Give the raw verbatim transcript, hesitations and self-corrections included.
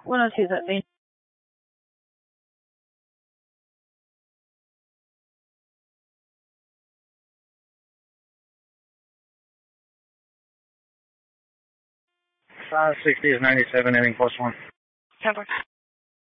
one oh two's at me. five sixty is ninety-seven, ending plus one. ten four.